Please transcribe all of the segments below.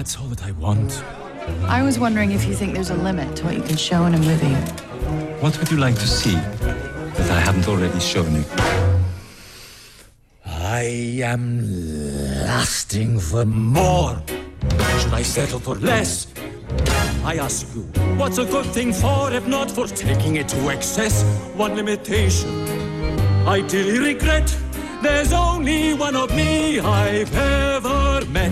That's all that I want. I was wondering if you think there's a limit to what you can show in a movie. What would you like to see that I haven't already shown you? I am lusting for more. Should I settle for less? I ask you, what's a good thing for if not for taking it to excess? One limitation I dearly regret. There's only one of me I've ever met.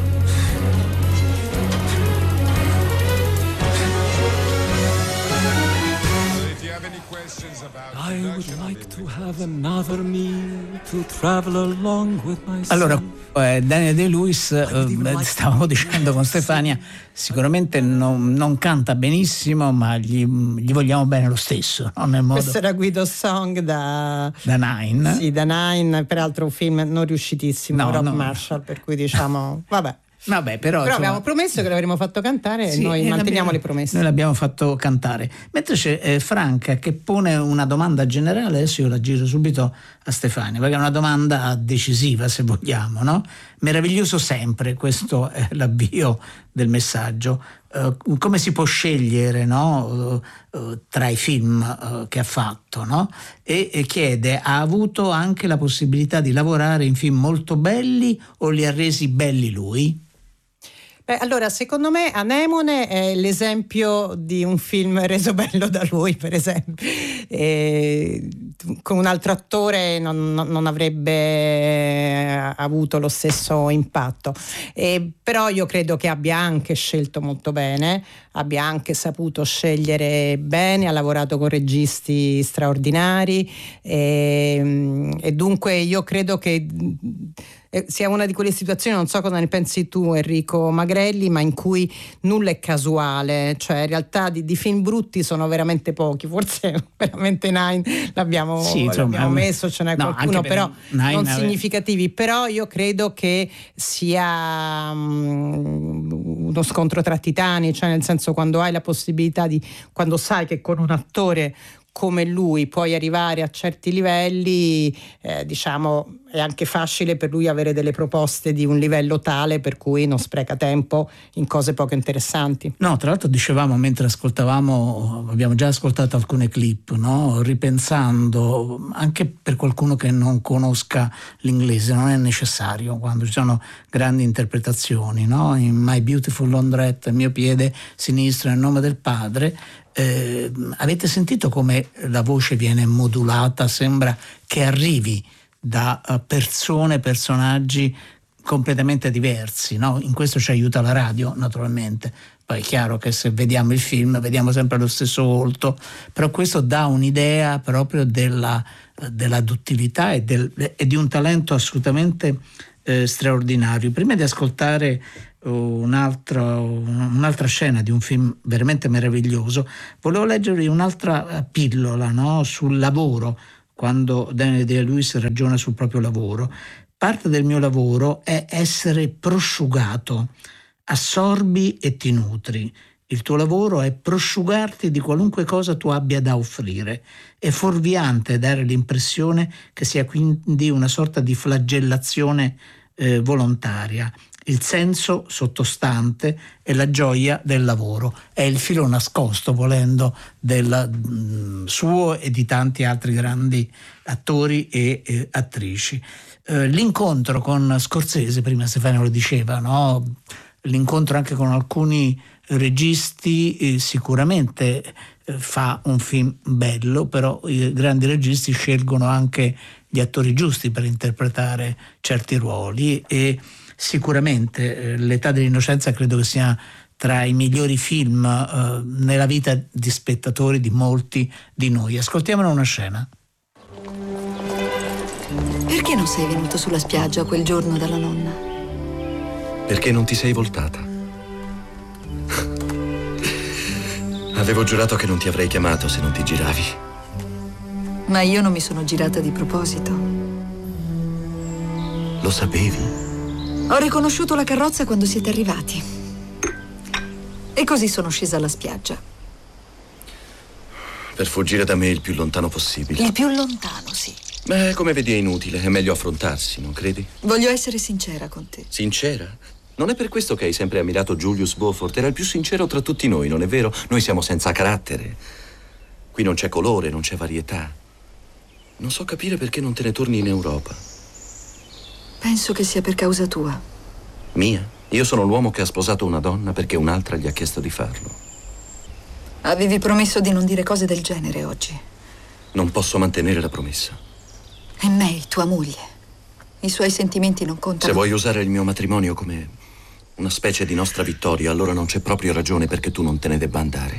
I would like to have another meal to travel along with my son. Allora, Daniel Day-Lewis, stavamo dicendo con Stefania, sicuramente non canta benissimo, ma gli vogliamo bene lo stesso, no? Nel modo... Questo era Guido Song da Nine. Sì, da Nine, peraltro un film non riuscitissimo, No, Rob no. Marshall, per cui diciamo, vabbè. Vabbè, però Però insomma, abbiamo promesso che l'avremmo fatto cantare sì, e noi manteniamo le Noi promesse. l'abbiamo fatto cantare. Mentre c'è Franca che pone una domanda generale, adesso io la giro subito a Stefania, perché è una domanda decisiva, se vogliamo, no? Meraviglioso sempre, questo è l'avvio del messaggio. Come si può scegliere, no? Tra i film che ha fatto, no? E chiede, ha avuto anche la possibilità di lavorare in film molto belli o li ha resi belli lui? Beh, allora, secondo me Anemone è l'esempio di un film reso bello da lui, per esempio. Con un altro attore non avrebbe avuto lo stesso impatto. Però io credo che abbia anche scelto molto bene, abbia anche saputo scegliere bene, ha lavorato con registi straordinari e dunque io credo che sia una di quelle situazioni, non so cosa ne pensi tu Enrico Magrelli, ma in cui nulla è casuale, cioè in realtà di film brutti sono veramente pochi, forse veramente Nine l'abbiamo messo, ce n'è qualcuno però non significativi, però io credo che sia uno scontro tra titani, cioè nel senso quando hai la possibilità quando sai che con un attore come lui puoi arrivare a certi livelli, diciamo è anche facile per lui avere delle proposte di un livello tale per cui non spreca tempo in cose poco interessanti. No, tra l'altro dicevamo mentre ascoltavamo, abbiamo già ascoltato alcune clip, no? Ripensando, anche per qualcuno che non conosca l'inglese, non è necessario quando ci sono grandi interpretazioni, no? In My Beautiful Laundrette, il mio piede sinistro nel nome del padre. Avete sentito come la voce viene modulata? Sembra che arrivi da personaggi completamente diversi, no? In questo ci aiuta la radio, naturalmente. Poi è chiaro che se vediamo il film vediamo sempre lo stesso volto, però questo dà un'idea proprio della duttilità e di un talento assolutamente straordinario. Prima di ascoltare un'altra scena di un film veramente meraviglioso, volevo leggervi un'altra pillola, no? Sul lavoro, quando Daniel Day-Lewis ragiona sul proprio lavoro. Parte del mio lavoro è essere prosciugato, assorbi e ti nutri. Il tuo lavoro è prosciugarti di qualunque cosa tu abbia da offrire. È fuorviante dare l'impressione che sia quindi una sorta di flagellazione volontaria. Il senso sottostante è la gioia del lavoro, è il filo nascosto, volendo, del suo e di tanti altri grandi attori e attrici. L'incontro con Scorsese, prima Stefano lo diceva, no? L'incontro anche con alcuni registi sicuramente fa un film bello, però i grandi registi scelgono anche gli attori giusti per interpretare certi ruoli e sicuramente L'età dell'innocenza credo che sia tra i migliori film nella vita di spettatori di molti di noi. Ascoltiamone una scena. Perché non sei venuto sulla spiaggia quel giorno dalla nonna? Perché non ti sei voltata. Avevo giurato che non ti avrei chiamato se non ti giravi. Ma io non mi sono girata di proposito. Lo sapevi? Ho riconosciuto la carrozza quando siete arrivati. E così sono scesa alla spiaggia. Per fuggire da me il più lontano possibile. Il più lontano, sì. Beh, come vedi è inutile, è meglio affrontarsi, non credi? Voglio essere sincera con te. Sincera? Non è per questo che hai sempre ammirato Julius Beaufort. Era il più sincero tra tutti noi, non è vero? Noi siamo senza carattere. Qui non c'è colore, non c'è varietà. Non so capire perché non te ne torni in Europa. Penso che sia per causa tua. Mia? Io sono l'uomo che ha sposato una donna perché un'altra gli ha chiesto di farlo. Avevi promesso di non dire cose del genere oggi. Non posso mantenere la promessa. E May, tua moglie. I suoi sentimenti non contano. Se vuoi usare il mio matrimonio come una specie di nostra vittoria, allora non c'è proprio ragione perché tu non te ne debba andare.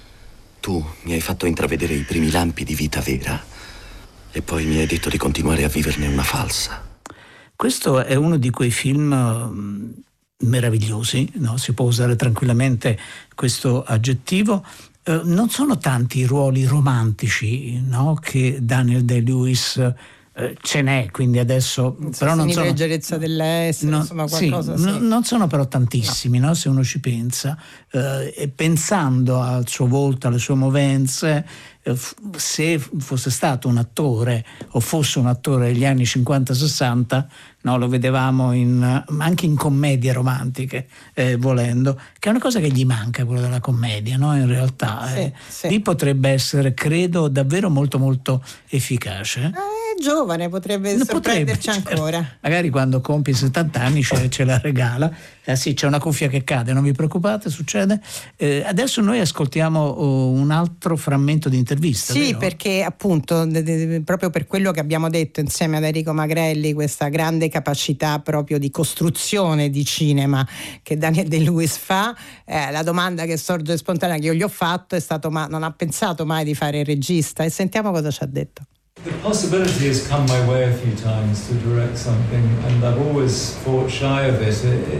Tu mi hai fatto intravedere i primi lampi di vita vera e poi mi hai detto di continuare a viverne una falsa. Questo è uno di quei film meravigliosi, no? Si può usare tranquillamente questo aggettivo. Non sono tanti i ruoli romantici, no? Che Daniel Day-Lewis ce n'è, quindi adesso però non sono leggerezza dell'essere, insomma qualcosa sì. Non sono però tantissimi, no? Se uno ci pensa, e pensando al suo volto, alle sue movenze, se fosse stato un attore o fosse un attore degli anni 50-60, no, lo vedevamo anche in commedie romantiche, volendo, che è una cosa che gli manca, quella della commedia, no? In realtà sì. Lì potrebbe essere, credo, davvero molto molto efficace. È giovane, potrebbe sorprenderci ancora. Certo. Magari quando compie 70 anni ce la regala. Sì, c'è una cuffia che cade, non vi preoccupate, succede. Adesso noi ascoltiamo un altro frammento di intervista. Sì, vero? perché appunto proprio per quello che abbiamo detto insieme ad Enrico Magrelli, questa grande capacità proprio di costruzione di cinema che Daniel Day-Lewis fa, la domanda che sorge spontanea che io gli ho fatto è stato: ma non ha pensato mai di fare il regista? E sentiamo cosa ci ha detto. The possibility has come my way a few times to direct something, and I've always fought shy of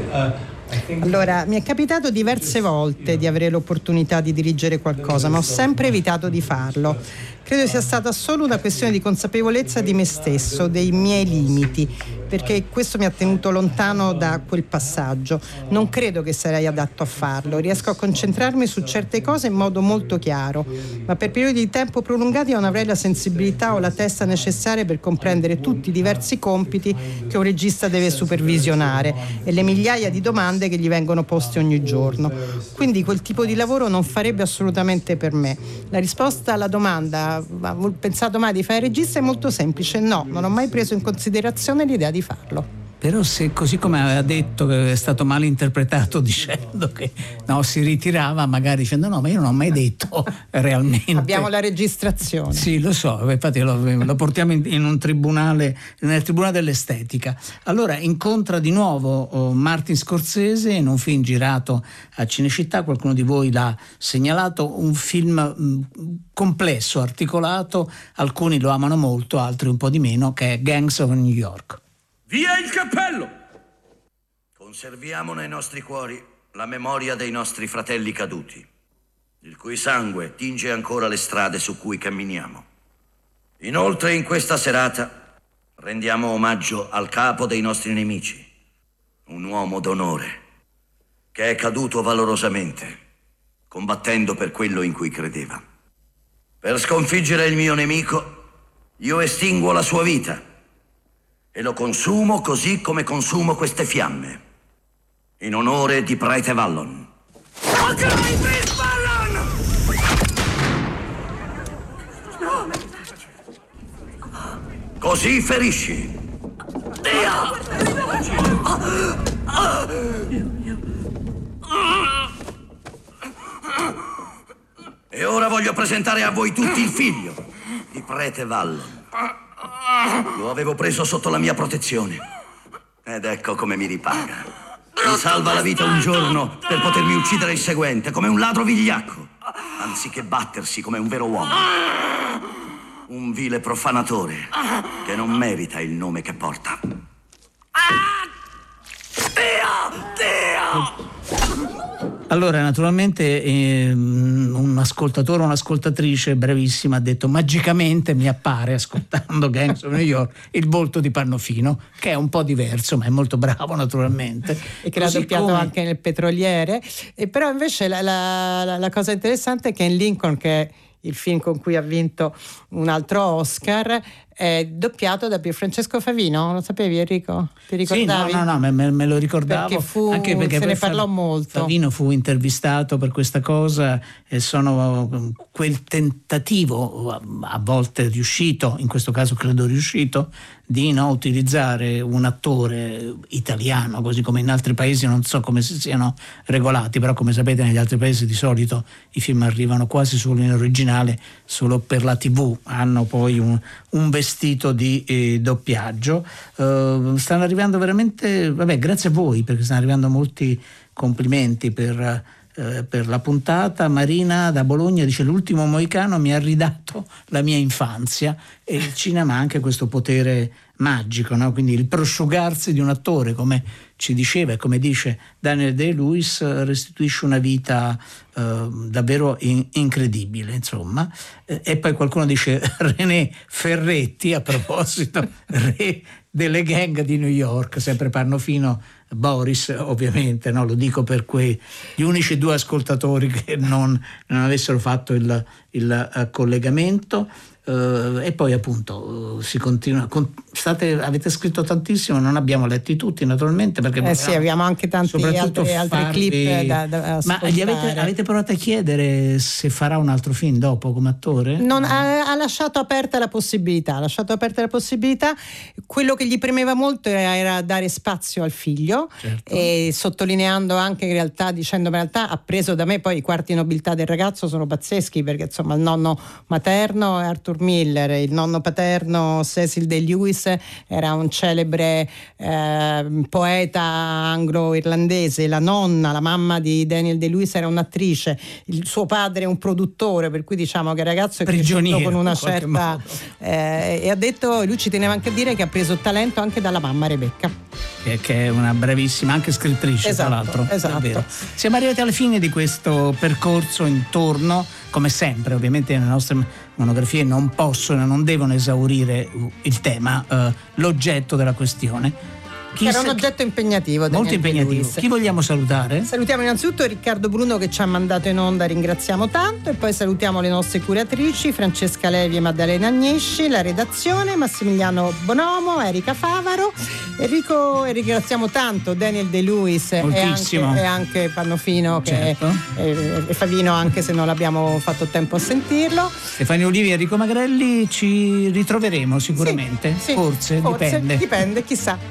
it. Allora, mi è capitato diverse volte di avere l'opportunità di dirigere qualcosa, ma ho sempre evitato di farlo. Credo sia stata solo una questione di consapevolezza di me stesso, dei miei limiti, perché questo mi ha tenuto lontano da quel passaggio. Non credo che sarei adatto a farlo, riesco a concentrarmi su certe cose in modo molto chiaro, ma per periodi di tempo prolungati non avrei la sensibilità o la testa necessaria per comprendere tutti i diversi compiti che un regista deve supervisionare e le migliaia di domande che gli vengono poste ogni giorno. Quindi quel tipo di lavoro non farebbe assolutamente per me. La risposta alla domanda ho pensato mai di fare regista è molto semplice: no, non ho mai preso in considerazione l'idea di farlo. Però se così come aveva detto che è stato mal interpretato dicendo che no, si ritirava, magari dicendo no, ma io non ho mai detto realmente. Abbiamo la registrazione. Sì, lo so, infatti lo portiamo in un tribunale, nel tribunale dell'estetica. Allora incontra di nuovo Martin Scorsese in un film girato a Cinecittà, qualcuno di voi l'ha segnalato, un film complesso, articolato, alcuni lo amano molto, altri un po' di meno, che è Gangs of New York. Via il cappello! Conserviamo nei nostri cuori la memoria dei nostri fratelli caduti, il cui sangue tinge ancora le strade su cui camminiamo. Inoltre, in questa serata, rendiamo omaggio al capo dei nostri nemici, un uomo d'onore, che è caduto valorosamente, combattendo per quello in cui credeva. Per sconfiggere il mio nemico, io estinguo la sua vita e lo consumo così come consumo queste fiamme, in onore di Prete Vallon. Così ferisci. E ora voglio presentare a voi tutti il figlio di Prete Vallon. Lo avevo preso sotto la mia protezione ed ecco come mi ripaga. Mi salva la vita un giorno per potermi uccidere il seguente, come un ladro vigliacco, anziché battersi come un vero uomo. Un vile profanatore che non merita il nome che porta. Allora, naturalmente un ascoltatore o un'ascoltatrice bravissima ha detto: magicamente mi appare, ascoltando Gangs of New York, il volto di Pannofino, che è un po' diverso, ma è molto bravo naturalmente. E che l'ha doppiato anche nel Petroliere. E però invece la cosa interessante è che in Lincoln, che è il film con cui ha vinto un altro Oscar, doppiato da Pierfrancesco Favino. Lo sapevi, Enrico? Ti ricordavi? Sì, no, me lo ricordavo, perché anche se ne parlò molto. Favino fu intervistato per questa cosa, e sono quel tentativo, a volte riuscito, in questo caso credo riuscito, di utilizzare un attore italiano, così come in altri paesi, non so come si siano regolati, però come sapete negli altri paesi di solito i film arrivano quasi solo in originale, solo per la TV, hanno poi un vestito di doppiaggio. Stanno arrivando veramente, grazie a voi, perché stanno arrivando molti complimenti per la puntata. Marina da Bologna dice: l'ultimo Moicano mi ha ridato la mia infanzia, e il cinema ha anche questo potere magico, no? Quindi il prosciugarsi di un attore, come ci diceva e come dice Daniel Day-Lewis, restituisce una vita davvero incredibile, insomma. E poi qualcuno dice René Ferretti, a proposito, re delle gang di New York, sempre Parnofino Boris, ovviamente, no? Lo dico per gli unici 2 ascoltatori che non avessero fatto il collegamento. E poi appunto si continua, avete scritto tantissimo, non abbiamo letti tutti naturalmente, perché sì, abbiamo anche tanti altri clip da ma avete provato a chiedere se farà un altro film dopo come attore? Ha lasciato aperta la possibilità. Quello che gli premeva molto era dare spazio al figlio, certo. E sottolineando anche in realtà, dicendo in realtà ha preso da me, poi i quarti nobiltà del ragazzo sono pazzeschi, perché insomma il nonno materno è Arthur Miller, il nonno paterno Cecil Day-Lewis era un celebre poeta anglo-irlandese, la nonna, la mamma di Daniel Day-Lewis, era un'attrice, il suo padre è un produttore, per cui diciamo che il ragazzo è cresciuto con una certa e ha detto, lui ci teneva anche a dire che ha preso talento anche dalla mamma Rebecca, che è una bravissima anche scrittrice, esatto, tra l'altro. Esatto. Davvero. Siamo arrivati alla fine di questo percorso intorno, come sempre ovviamente nelle nostre monografie non possono e non devono esaurire il tema, l'oggetto della questione. Era un oggetto impegnativo, molto impegnativo. Lewis. Chi vogliamo salutare? Salutiamo innanzitutto Riccardo Bruno, che ci ha mandato in onda, ringraziamo tanto, e poi salutiamo le nostre curatrici Francesca Levi e Maddalena Agnesci, la redazione Massimiliano Bonomo, Erika Favaro, Enrico, e ringraziamo tanto Daniel Day-Lewis e anche Pannofino, certo. e Favino, anche se non l'abbiamo fatto tempo a sentirlo. Stefania Olivi e Enrico Magrelli, ci ritroveremo sicuramente, sì, forse dipende, chissà.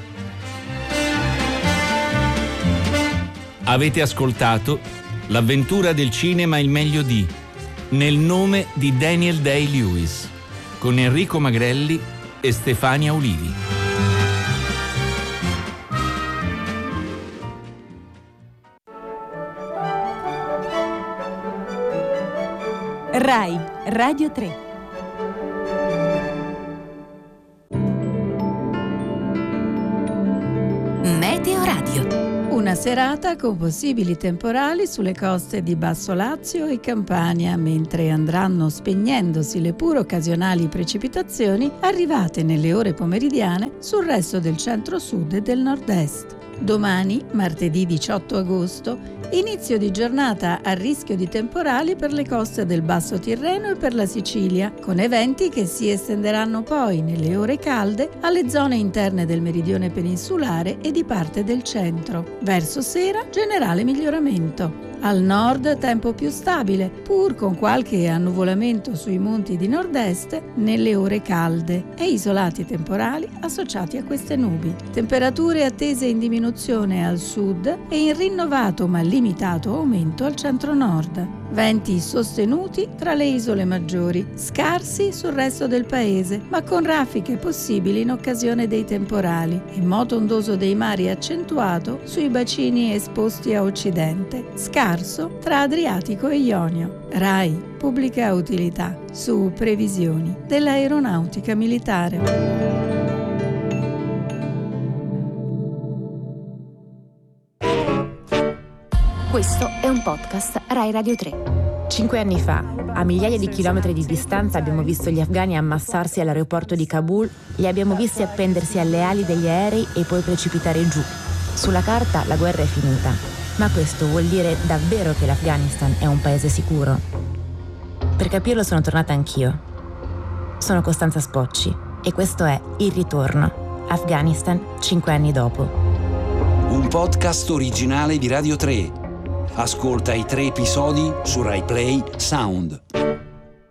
Avete ascoltato L'avventura del cinema il meglio di Nel nome di Daniel Day-Lewis con Enrico Magrelli e Stefania Olivi. Rai Radio 3. Meteo Radio. Una serata con possibili temporali sulle coste di Basso Lazio e Campania, mentre andranno spegnendosi le pur occasionali precipitazioni arrivate nelle ore pomeridiane sul resto del centro-sud e del nord-est. Domani, martedì 18 agosto, inizio di giornata a rischio di temporali per le coste del Basso Tirreno e per la Sicilia, con eventi che si estenderanno poi nelle ore calde alle zone interne del meridione peninsulare e di parte del centro. Verso sera, generale miglioramento. Al nord tempo più stabile, pur con qualche annuvolamento sui monti di nord-est nelle ore calde e isolati temporali associati a queste nubi. Temperature attese in diminuzione al sud e in rinnovato ma limitato aumento al centro-nord. Venti sostenuti tra le isole maggiori, scarsi sul resto del paese, ma con raffiche possibili in occasione dei temporali, e moto ondoso dei mari accentuato sui bacini esposti a occidente, scarso tra Adriatico e Ionio. RAI, pubblica utilità, su previsioni dell'aeronautica militare. Questo è un podcast Rai Radio 3. 5 anni fa, a migliaia di chilometri di distanza, abbiamo visto gli afghani ammassarsi all'aeroporto di Kabul, li abbiamo visti appendersi alle ali degli aerei e poi precipitare giù. Sulla carta la guerra è finita, ma questo vuol dire davvero che l'Afghanistan è un paese sicuro? Per capirlo sono tornata anch'io. Sono Costanza Spocci E questo è Il Ritorno, Afghanistan 5 anni dopo. Un podcast originale di Radio 3. Ascolta i 3 episodi su Rai Play Sound.